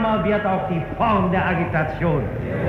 langsamer wird auch die Form der Agitation.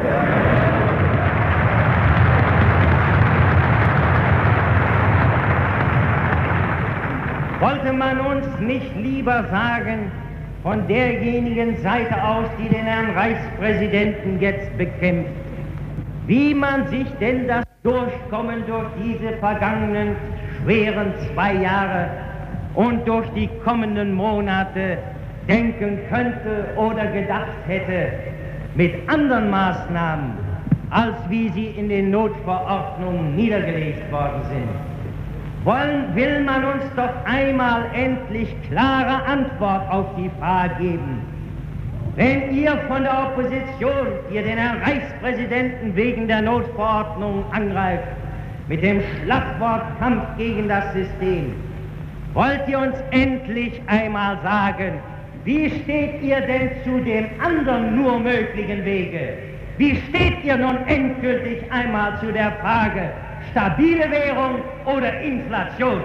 Wollte man uns nicht lieber sagen, von derjenigen Seite aus, die den Herrn Reichspräsidenten jetzt bekämpft, wie man sich denn das Durchkommen durch diese vergangenen schweren 2 Jahre und durch die kommenden Monate denken könnte oder gedacht hätte, mit anderen Maßnahmen, als wie sie in den Notverordnungen niedergelegt worden sind. Will man uns doch einmal endlich klare Antwort auf die Frage geben. Wenn ihr von der Opposition, ihr den Herrn Reichspräsidenten wegen der Notverordnung angreift, mit dem Schlagwort Kampf gegen das System, wollt ihr uns endlich einmal sagen, wie steht ihr denn zu dem anderen nur möglichen Wege? Wie steht ihr nun endgültig einmal zu der Frage, stabile Währung oder Inflation?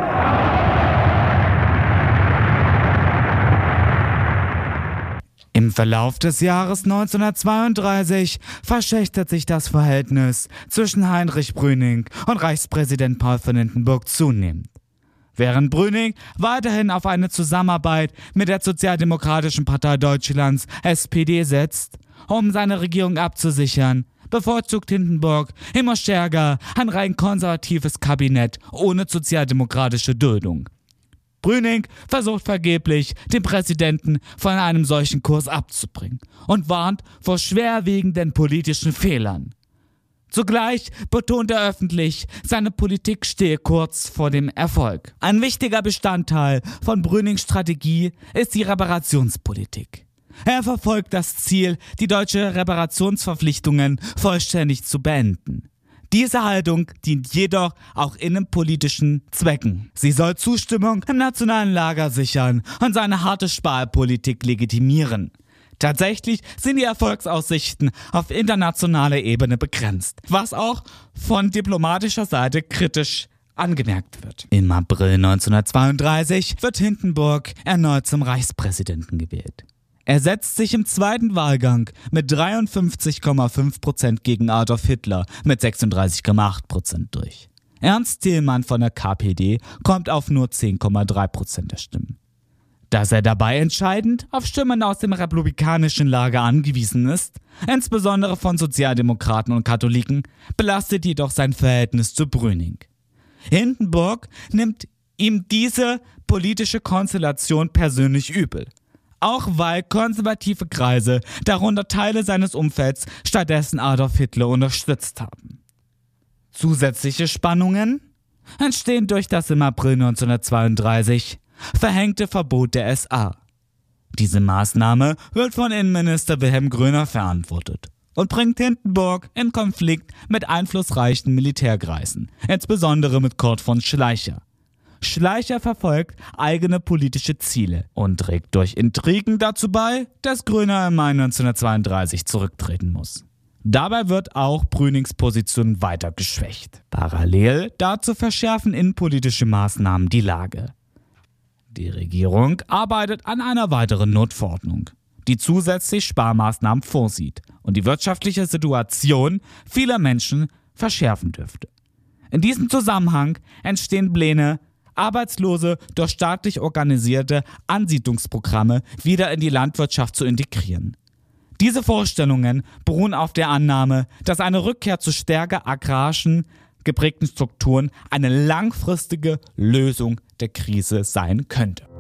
Im Verlauf des Jahres 1932 verschlechtert sich das Verhältnis zwischen Heinrich Brüning und Reichspräsident Paul von Hindenburg zunehmend. Während Brüning weiterhin auf eine Zusammenarbeit mit der Sozialdemokratischen Partei Deutschlands SPD setzt, um seine Regierung abzusichern, bevorzugt Hindenburg immer stärker ein rein konservatives Kabinett ohne sozialdemokratische Duldung. Brüning versucht vergeblich, den Präsidenten von einem solchen Kurs abzubringen und warnt vor schwerwiegenden politischen Fehlern. Zugleich betont er öffentlich, seine Politik stehe kurz vor dem Erfolg. Ein wichtiger Bestandteil von Brünings Strategie ist die Reparationspolitik. Er verfolgt das Ziel, die deutsche Reparationsverpflichtungen vollständig zu beenden. Diese Haltung dient jedoch auch innenpolitischen Zwecken. Sie soll Zustimmung im nationalen Lager sichern und seine harte Sparpolitik legitimieren. Tatsächlich sind die Erfolgsaussichten auf internationaler Ebene begrenzt, was auch von diplomatischer Seite kritisch angemerkt wird. Im April 1932 wird Hindenburg erneut zum Reichspräsidenten gewählt. Er setzt sich im zweiten Wahlgang mit 53,5% gegen Adolf Hitler mit 36,8% durch. Ernst Thälmann von der KPD kommt auf nur 10,3% der Stimmen. Dass er dabei entscheidend auf Stimmen aus dem republikanischen Lager angewiesen ist, insbesondere von Sozialdemokraten und Katholiken, belastet jedoch sein Verhältnis zu Brüning. Hindenburg nimmt ihm diese politische Konstellation persönlich übel. Auch weil konservative Kreise, darunter Teile seines Umfelds, stattdessen Adolf Hitler unterstützt haben. Zusätzliche Spannungen entstehen durch das im April 1932 verhängte Verbot der SA. Diese Maßnahme wird von Innenminister Wilhelm Gröner verantwortet und bringt Hindenburg in Konflikt mit einflussreichen Militärkreisen, insbesondere mit Kurt von Schleicher. Schleicher verfolgt eigene politische Ziele und trägt durch Intrigen dazu bei, dass Gröner im Mai 1932 zurücktreten muss. Dabei wird auch Brünings Position weiter geschwächt. Parallel dazu verschärfen innenpolitische Maßnahmen die Lage. Die Regierung arbeitet an einer weiteren Notverordnung, die zusätzlich Sparmaßnahmen vorsieht und die wirtschaftliche Situation vieler Menschen verschärfen dürfte. In diesem Zusammenhang entstehen Pläne, Arbeitslose durch staatlich organisierte Ansiedlungsprogramme wieder in die Landwirtschaft zu integrieren. Diese Vorstellungen beruhen auf der Annahme, dass eine Rückkehr zu stärker agrarischen geprägten Strukturen eine langfristige Lösung der Krise sein könnte.